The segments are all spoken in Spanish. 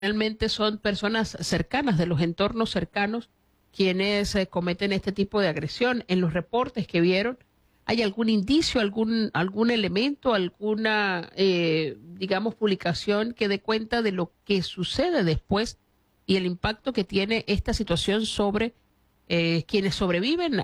Realmente son personas cercanas, de los entornos cercanos, quienes cometen este tipo de agresión. En los reportes que vieron, ¿hay algún indicio, algún elemento, alguna, digamos, publicación que dé cuenta de lo que sucede después y el impacto que tiene esta situación sobre quienes sobreviven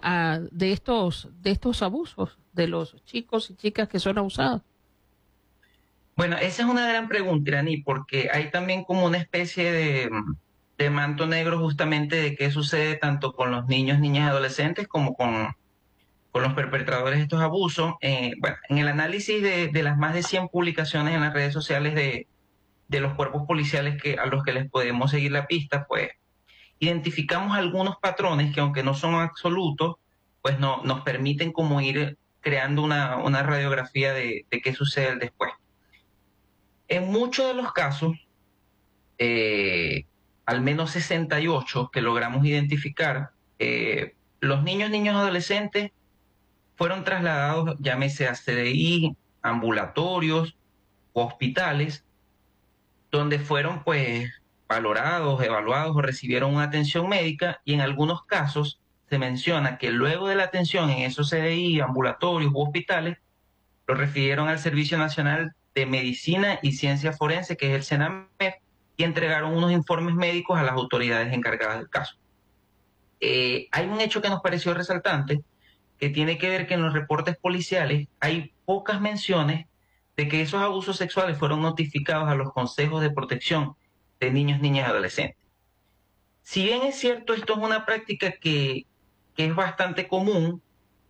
de estos abusos de los chicos y chicas que son abusados? Bueno, esa es una gran pregunta, Irani, porque hay también como una especie de manto negro justamente de qué sucede tanto con los niños, niñas y adolescentes como con los perpetradores de estos abusos. Bueno, en el análisis de las más de 100 publicaciones en las redes sociales de los cuerpos policiales a los que les podemos seguir la pista, pues identificamos algunos patrones que aunque no son absolutos, pues no, nos permiten como ir creando una radiografía de qué sucede después. En muchos de los casos, eh, al menos 68 que logramos identificar, los niños, niños y adolescentes fueron trasladados, llámese a CDI, ambulatorios o hospitales, donde fueron pues valorados, evaluados o recibieron una atención médica, y en algunos casos se menciona que luego de la atención en esos CDI, ambulatorios u hospitales, lo refirieron al Servicio Nacional de Medicina y Ciencia Forense, que es el SENAMEF, y entregaron unos informes médicos a las autoridades encargadas del caso. Hay un hecho que nos pareció resaltante, que tiene que ver que en los reportes policiales hay pocas menciones de que esos abusos sexuales fueron notificados a los consejos de protección de niños, niñas y adolescentes. Si bien es cierto, esto es una práctica que es bastante común,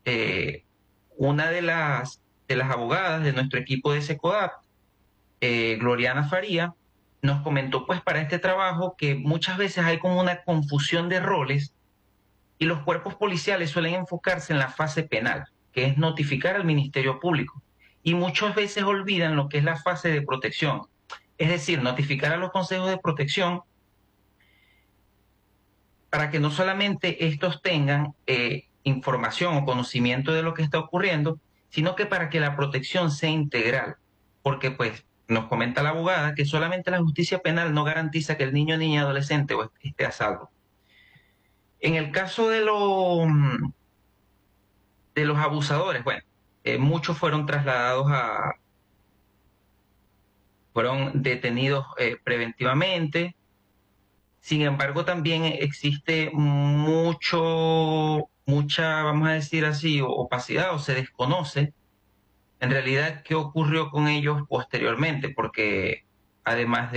una de las abogadas de nuestro equipo de SECODAP, Gloriana Faría, nos comentó pues para este trabajo que muchas veces hay como una confusión de roles y los cuerpos policiales suelen enfocarse en la fase penal, que es notificar al Ministerio Público, y muchas veces olvidan lo que es la fase de protección, es decir, notificar a los consejos de protección para que no solamente estos tengan información o conocimiento de lo que está ocurriendo, sino que para que la protección sea integral, porque pues nos comenta la abogada que solamente la justicia penal no garantiza que el niño, niña, adolescente esté a salvo. En el caso de los abusadores, bueno, muchos fueron trasladados fueron detenidos preventivamente. Sin embargo, también existe mucha, vamos a decir así, opacidad, o se desconoce en realidad qué ocurrió con ellos posteriormente, porque además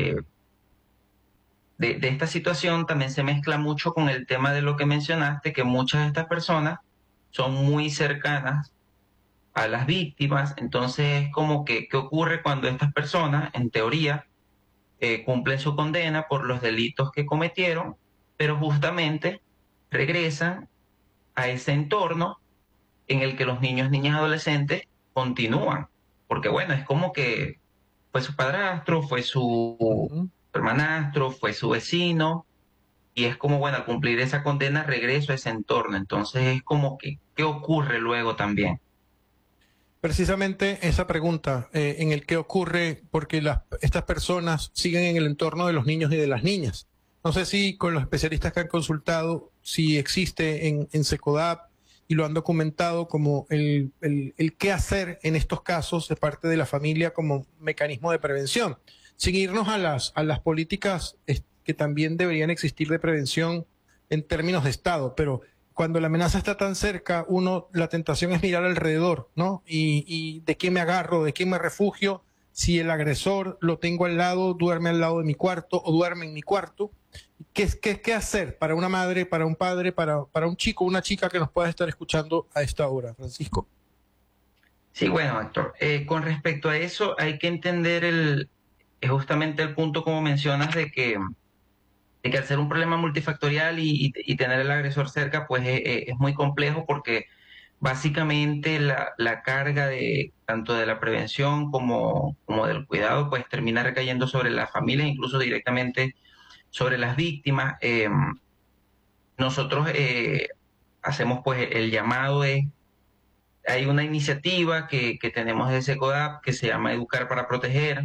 de esta situación también se mezcla mucho con el tema de lo que mencionaste, que muchas de estas personas son muy cercanas a las víctimas. Entonces es como que, ¿qué ocurre cuando estas personas, en teoría, cumplen su condena por los delitos que cometieron, pero justamente regresan a ese entorno en el que los niños, niñas, adolescentes continúan? Porque bueno, es como que fue su padrastro, fue su Ujú. hermanastro, fue su vecino, y es como, bueno, al cumplir esa condena regreso a ese entorno. Entonces es como que, ¿qué ocurre luego también? Precisamente esa pregunta, en el que ocurre, porque estas personas siguen en el entorno de los niños y de las niñas. No sé si con los especialistas que han consultado, si existe en SECODAP y lo han documentado como el qué hacer en estos casos de parte de la familia como mecanismo de prevención, sin irnos a las políticas que también deberían existir de prevención en términos de Estado, pero cuando la amenaza está tan cerca, la tentación es mirar alrededor, ¿no? Y de qué me agarro, de qué me refugio, si el agresor lo tengo al lado, duerme al lado de mi cuarto o duerme en mi cuarto. ¿Qué hacer para una madre, para un padre, para un chico, una chica que nos pueda estar escuchando a esta hora, Francisco? Sí, bueno, Héctor, con respecto a eso hay que entender justamente el punto como mencionas de que al ser un problema multifactorial y tener el agresor cerca, pues es muy complejo, porque básicamente la carga de tanto de la prevención como del cuidado, pues termina recayendo sobre las familias, incluso directamente sobre las víctimas. Nosotros hacemos pues el llamado hay una iniciativa que tenemos de SECODAP que se llama Educar para Proteger,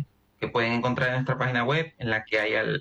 que pueden encontrar en nuestra página web, en la que hay